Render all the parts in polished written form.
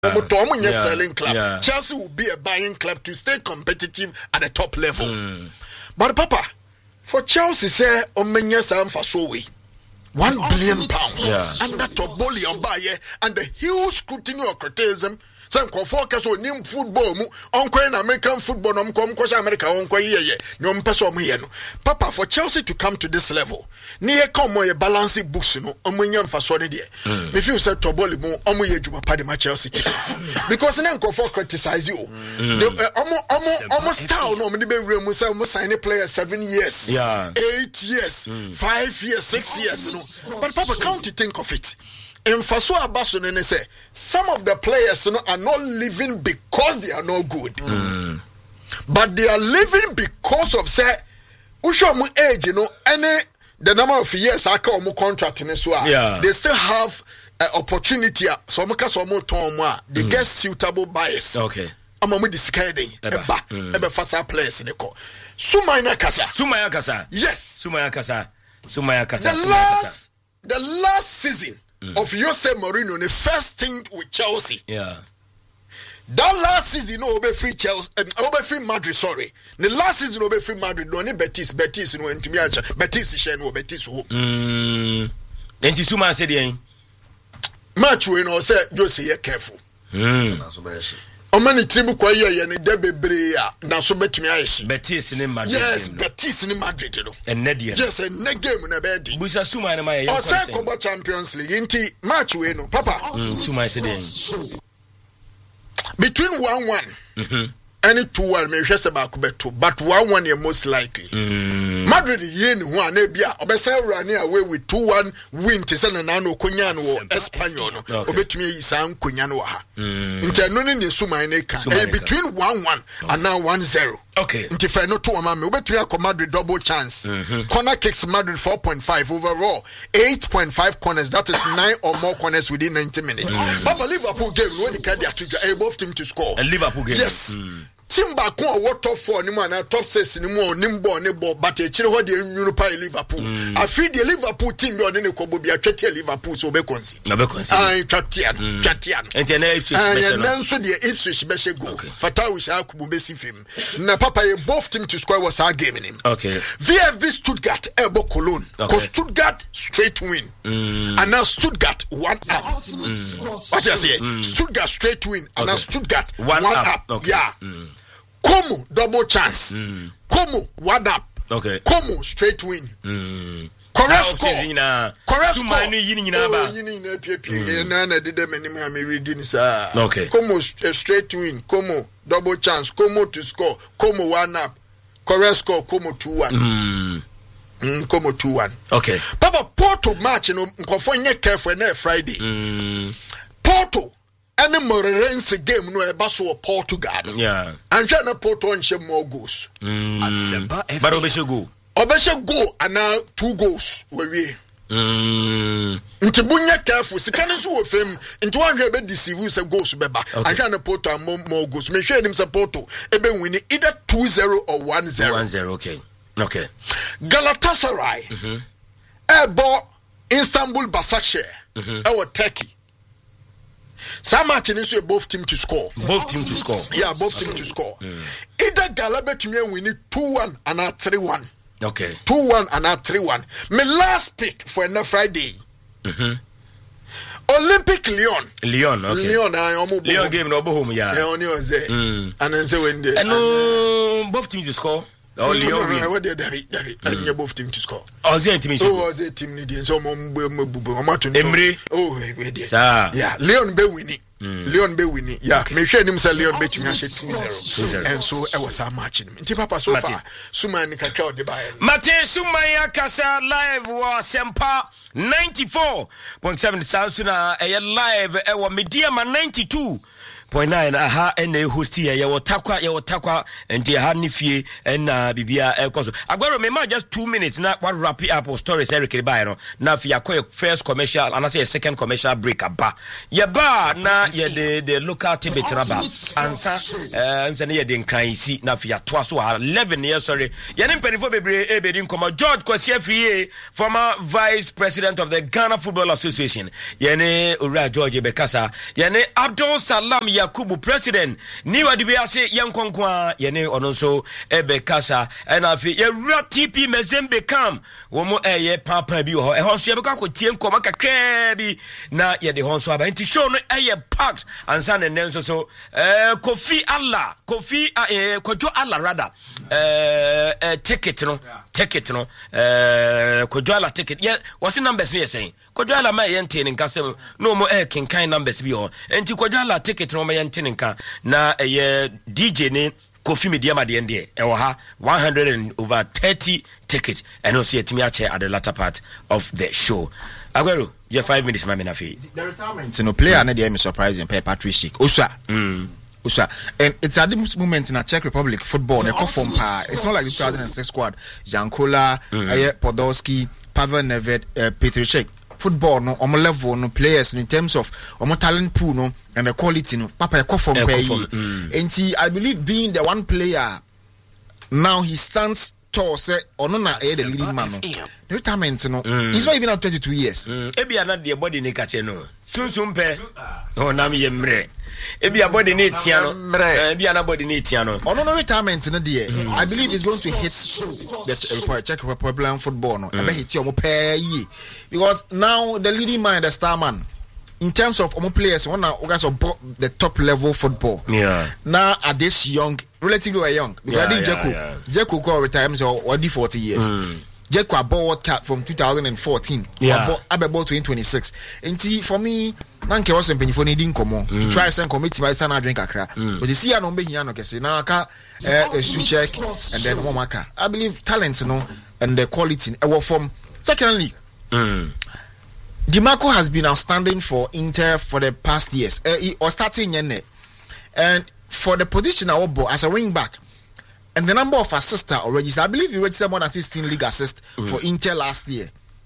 selling club. Chelsea will be a buying club to stay competitive at the top level. But Papa, for Chelsea say omenya sam fasowe £1 billion under Toboli or Baye and the huge scrutiny of criticism. Some focus on new football, on American football, America, on Papa, for Chelsea to come to this level, near come a balancing books, for Sonny dear. If you said Toboli, Omoye party my Chelsea because then for criticize you. Almost town, no, must sign a player 7 years, 8 years, 5 years, 6 years. But Papa, come to think of it. In Faso Abasun say some of the players are not living because they are not good, but they are living because of say Ushomu age, any the number of years I call mu contract in this they still have opportunity. So they get suitable buyers. Okay, I'm a discarding eba fasa players in the call. Sumaya Kasa. Yes, Sumaya Kasa. The last season. Of Jose Mourinho, the first thing with Chelsea. Yeah. That last season, no, be free Chelsea, be free Madrid. Sorry, the last season, be free Madrid. No, only Betis, no, and to me, Betis is no Betis home. And Tisuma said, match we no say Jose, you careful. Omani tribu kwa ye ne debebere na so betumi ayeshi Betis ni Madrid. Yes, Betis ni Madrid no. Enedia. Yes, ne game na be di. Busa Suma na maye. O say Copa Champions League inti match we no. Papa. Suma say den. Between 1-1. Any 2-1 me hwese ba ko beto, but 1-1 is most likely. Madrid ye ni ho na bia obesa run away with 2-1 win te say na no konya no Espanyol no obetumi yi san konya no ha. Nti no ne Suma na ka between 1-1 and now 1-0. Okay. Nti fa no to ma me obetumi akọ Madrid double chance. Corner kicks Madrid 4.5 overall, 8.5 corners, that is 9 or more corners within 90 minutes. Papa Liverpool game when the card they both team to score. And Liverpool game. Yes. Timba ko what top 4 ni man top 6 ni mo nimbo ne ball but e chire ho de nwunu pa Liverpool. Afi de Liverpool team be on ne ko bobi atwete Liverpool so be konsi. Na be konsi. Twatian. Enti na Ipswich be se no. Na so de Ipswich be se go. Fatawi sha kubu be si fim. Na papa ye both team to score was our game in him. Okay. VfB Stuttgart Ebo Cologne. Cause Stuttgart straight win. And now Stuttgart 1 up. What you say? Stuttgart straight win and now Stuttgart 1 up. Okay. Yeah. Como double chance. Como 1 up. Okay. Como straight win. Correct score. Correct score. Okay. Como straight win. Como double chance. Como to score. Como 1 up. Correct score. Como 2-1. Como 2-1. Okay. Papa Porto match no nkofo nye careful na Friday. Porto any Moreirense game no eba so Portugal. Yeah. And na Porto on more goals. But obeshe go. Obeshe go and now 2 goals we. Nti bunya careful sikane so wo fam nti wan hwe be deceive say goals beba. And na Porto and more goals. Me hwe nim say Porto ebe win either 2-0 or 1-0. 1-0 okay. Okay. Galatasaray. Ebo Istanbul Başakşehir. Ewo Turkey. Some match in this both team to score. Both team to score. Yeah, both team to score. Either Galatasaray to win 2-1 and 3-1. Okay. 2-1 and 3-1. My last pick for a Friday. Olympic Lyon. Lyon, okay. Lyon game no home, yeah. And then say when they and both teams to score. Oh, Lyon. What did David? And both team to score. Oh, the team. Oh, the team needing some Emery. Oh, yeah. Lyon be winning. Lyon be winning. Yeah, me share him say Lyon bet me 2-0. And so I was a match him. Nti papa so far Suma ni kakra de buy. Mate Suma ya kasa live wa Sempa 94.7 South na live e wa Media 92 101.9 aha ene hosti ye wotakwa ndi aha nifie na bibia ekoso agwaro me ma just 2 minutes na what wrap up stories Eric Ribai no na fi akoy first commercial and I say second commercial break aba ye ba na ye the local tibet raba ansa nse ne ye de nkran si na fi atoa so 11 years sorry ye ne mpanifo bebre ebedi nkoma George Kwasi Afriye former vice president of the Ghana Football Association ye ne Ura George Bekasa ye ne Abdul Salam Yakubu president ni wadibe ase yankonkwa ye ne ono so Bekasa na fi ye Ura TP Mezembe Kam wo mo eye papa bi ho e ho so ye beka ko tie nkoma kakra bi na ye de ho so aba nti show no eye packed ansa ne nenso so Kofi Allah Kojo Allah rather ticket no Kojo Allah ticket yeah what's the numbers we saying Kojo Allah ma yente nka sem no mo kinkan numbers bi ho nti Kojo Allah ticket no ma yente nka na DJ ne Kofi Media ma de ende e ha 130 tickets and also yetimi ache at the latter part of the show. Aguero, you 5 minutes my menafi. The retirement no player na dey me surprising Patrick Schick. Osa. And it's at this moment in a Czech Republic football they perform it's not like the 2006 squad. Jankola, Podolski, Pavel Nedved, Petr Cech. Football no on level no players in terms of talent pool no and the quality no papa perform and I believe being the one player now he stands tall say ono na the leading man no the retirement no he's not even at 22 years ebi ana de body ne kache no sunsun pe o na me yemre ebi abody ne tia no ebi ana body ne tia no ono no retirement no there I believe it's going to hit the Czech Republic football no e be hit your pay because now the leading man the star man in terms of players one guys of the top level football now at this young relatively young because I think Dzeko got retirement or 40 years Dzeko bought World Cup from 2014 about 2026 and for me nanke was mpanyifo for needing come to try and committee by sana drink akra but you see no be here no kese na aka check and then one maka I believe talent no and the quality from secondly Dimarco has been outstanding for Inter for the past years. He was starting and for the position as a wing back and the number of assists already. I believe he registered more than 16 league assists for Inter last year.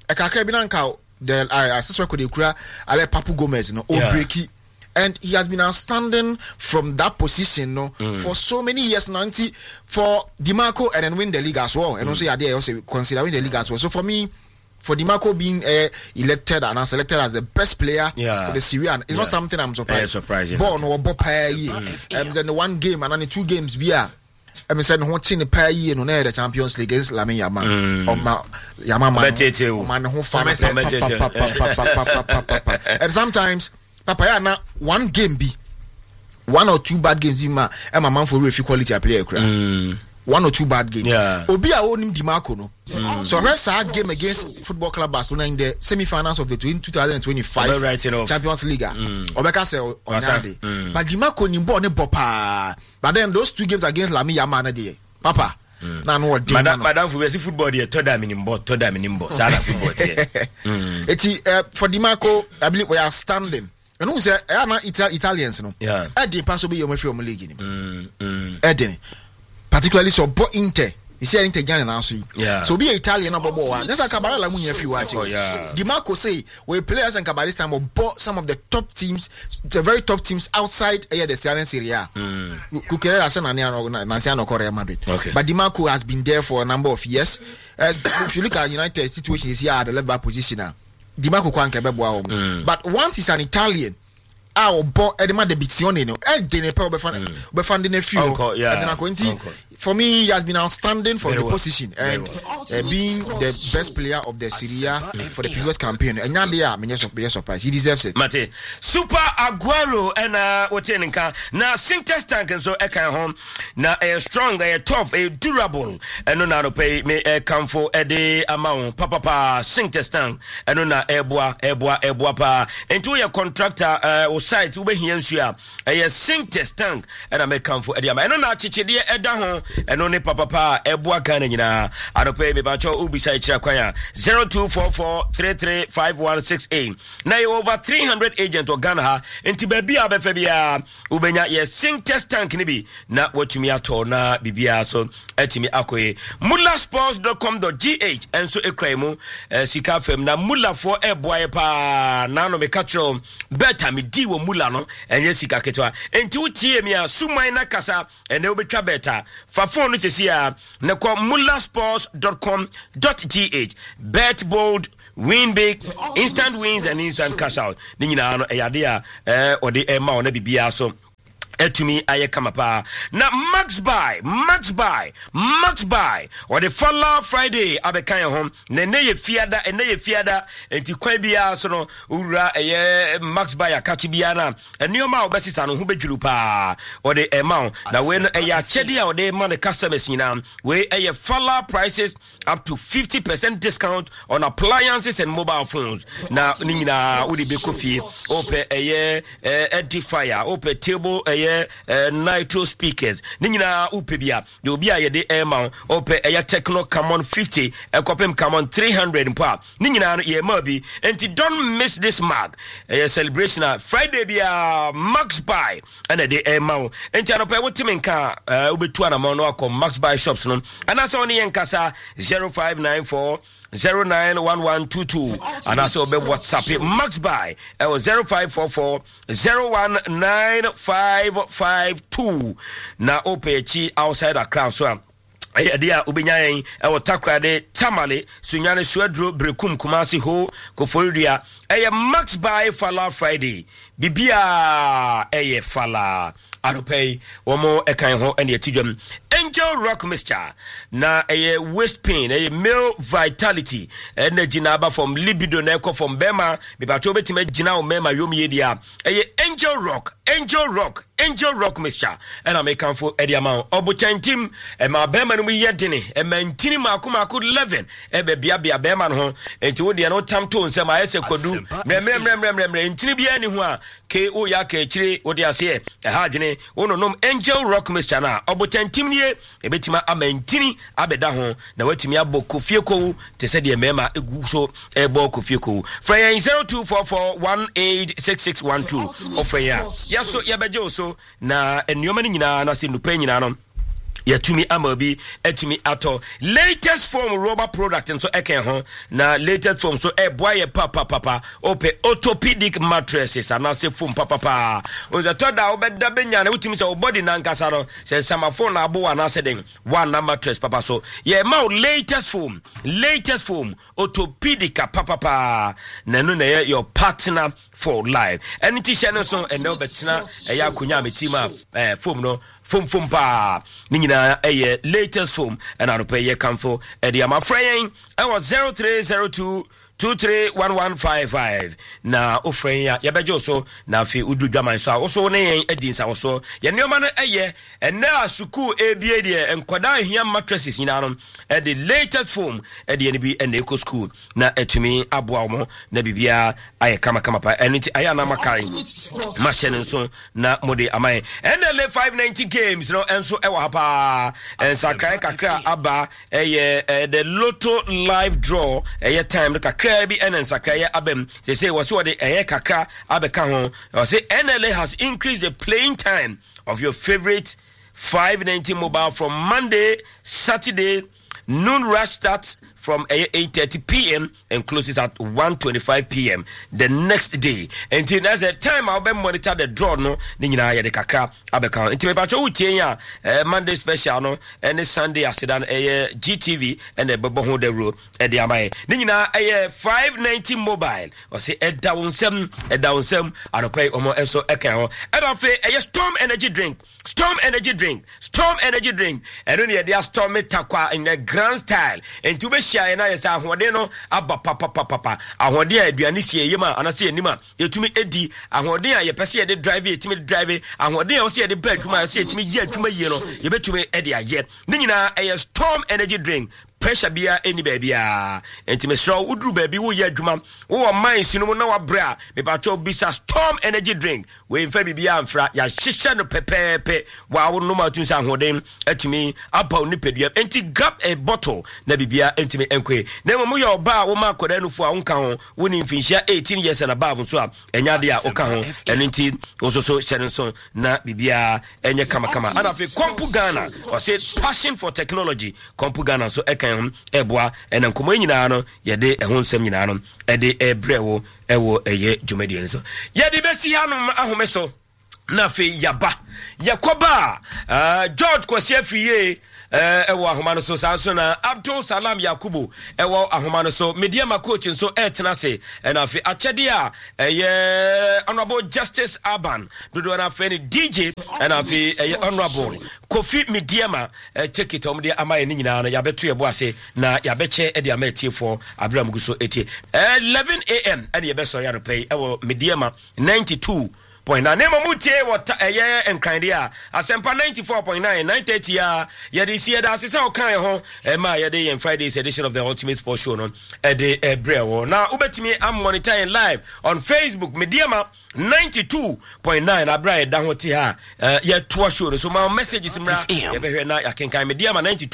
The assist record Ale Papu Gomez Obreki, and he has been outstanding from that position for so many years now. For Dimarco and then win the league as well, and also also considering the league as well. So for me, for Dimarco being elected and selected as the best player for the Serie A, it's not something I'm surprised. Born or then the one game and only 2 games I'm saying watching the pair year no the Champions League is Lamine Yamal and sometimes Papa na one game be 1 or 2 bad games in my man for real quality player 1 or 2 bad games obi a onim Dimarco no so rest our game against Football Club Barcelona in the semi-finals of the 2025 Champions League obeka say on that day but Dimarco ni ball ne bopa but then those 2 games against Lamine Yamal na dey papa na no dey madam for football dey toda minimbo sala football there for Dimarco I believe we are standing and who say na Italians no Edin pass obi your free league ni Edin particularly so Inter you see Inter Ghana now so be Italian number one that's a Cabral la munya free watch Dimarco say we players and Cabral this time bought some of the top teams, the very top teams outside the Serie A Kukere Arsenal Real Madrid but Dimarco has been there for a number of years. If you look at United situation is here at the left back position now Dimarco kwanke bebo but once he's an Italian Edema de Bizione no for me he has been outstanding for the position and being the best player of the Serie A for the previous campaign and now they are surprised he deserves it. Mate Super Aguero and Wotenka na Sintex tank and so eka home na strong tough durable and no na pay me come for the amount papa Sintex tank and na eboa pa into your contractor site ube hiensua Sintex tank and I make come for the amount and na chichide eda ho eno ne papa eboa Ghana nyina anope me ba cho ubisa ikira kwan a 0244335168 na you over 300 agent of Ghana ha enti ba bia be fa bia ubenya ye sing test tank ni bi na watumi ato na bibia so atimi akoye mulasports.com.gh enso ekraimu sika fam na mulafo eboa pa na no me katro beta me di wo mula no enye sika ketwa enti utie mi a suman na kasa ene obetwa beta fa phone no chesi a na ko mulasports.com.gh bet bold win big instant wins and instant cash out ni nyina no eyade a ode ema ona bibia so etumi aye kamapa na max buy or the Fala Friday abekan home na ye fiada enti kwan bia so no ura max buy akati bia na enioma obesisa no ho bedwuru pa or the amount na we no eya chede a ode man the customers nyina we eye Fala prices up to 50% discount on appliances and mobile phones na nyina udi be kofi ope edifier ope table nitro speakers ninyina upebia de obi ayede airman ope Techno Camon 50 ekopem Camon 300 mpa ninyina ye mabi enti don't miss this mark celebration Friday bia max buy and the airman enti anope wotimenka obetu anamon no akọ max buy shops no anasa oni yenkasa 0594 091122 and also be WhatsApp max buy 0544 019552 na opechi outside Accra so dia ubenyan takrade tamale sunyane suadro brekum kumasi ho koforia max buy Fala Friday bibia Fala aropay womo ekan ho ene atidwam Angel Rock Mixture na waist pain male vitality energy na aba from libido na ekọ from bema bibacho betima gina o mema yomi dia Angel Rock Mixture and I make for Eddie amount obuchantim ma bema no yedene mantini makomako 11 bia bema no enti wo dia no tamto nsem ayese kodu mremremremremre ntini bia ni ho a ke o ya ka chire wo dia se ha dwene wono nom Angel Rock Mixture na obuchantim nie ebetima amantini abeda ho na watimi aboko fieko te se de mema egu so ebo kofieko fra 0244186612 ofreya yaso yabeje so na enioma ni nyina na se nupa nyina no yatumi amabi etumi ato latest form rubber product nso eken ho na latest form so boy papa ope orthopedic mattresses anase form papa oza toda obeda benya na utimi se body na nkasa no se samafo na abo na se den one na mattress papa so ye ma latest form orthopedic papa na no na your partner for life and it is so and no betina ya kunya metima form no form pa ninyina latest form and I pay ye come for the am afrayin I was 0302231155 na ofrenya ya bejo so na fi udu dwaman so also ne edinsa so ye neoma no na asuku ebie de enkoda hia mattresses nyina no the latest form de ne bi na eco school na etumi aboa mo na bibia aye kama pa eniti aya na makai machine so na mode amai NLA 590 games no enso ewa hapa ensakai kakra aba the lotto live draw time kakra bi ensakaya abem say was what the kakra abeka ho say NLA has increased the playing time of your favorite 590 mobile from Monday, Saturday. Noon rush starts from 8:30 p.m. and closes at 1:25 p.m. the next day. Until as a time I'll be monitor the draw no nyina ya de kakra abeka. Until me pacho utie ya Monday special no and Sunday asidan GTV and the bebo ho the road e de amaye. Nyina 590 mobile or say e down sem anopai omo enso eka ho. And afi Storm energy drink. Storm energy drink. And then they storm takwa in the grand style. And to be shy na yesa ahode no aba papa. Ahode aduane sie yema anase anima. Yetumi edi ahode a yepese ye de drive yetimi drive. Ahode a wo se ye de ba adwuma se yetimi ye adwuma ye no. Yebetumi edi aye. Ni nyina Storm energy drink. pressure bia any baby intimate udru baby wo ye adwuma wo mind sinu na wa bra me pa cho bisa Storm energy drink we mfa bibia amfra ya hyehyɛ no pepepe wa wo no ma tumi sa hoden atumi aba oni pedua enti grab a bottle na bibia entimi enkwe na mo yo ba wo ma koda no fu a wonka ho wo ni mfinhia 18 years and above so a enya de a oka ho enti ososo hyɛnso na bibia enye kama ana fe Kompu Ghana or say passion for technology Kompu Ghana so ekan ho eboa ena nkomo nyina no ye de ehon nsɛm nyina no de ebrewo ewo eye dwumadi nso ye de besi hanom ahomeso na fe yaba yakoba George Kwasi Afriye ewo ahoma no so sanso na Abdul Salam Yakubu ewo ahoma no so media ma coach nso etena se na fe akyede a honorable Justice Urban dodo na fe ni DJ na fe honorable Kofi Mediama take it omde amaye ni nyina no yabeto yebo ase na yabeche e de amatie for Abraham Guso etie 11 am and yebeso ya no pay ewo Mediama 92 na name mutie what enkrandia asempa 94.9 930 ya de see da sese o kan ho ma ya de Friday's edition of the Ultimate Sports Show no de ebrewo na ubetimi am monitoring live on Facebook Mediama 92.9 abra da ho ti ha ya to show so my messages mra ya behwe na ya kenkan Mediama 92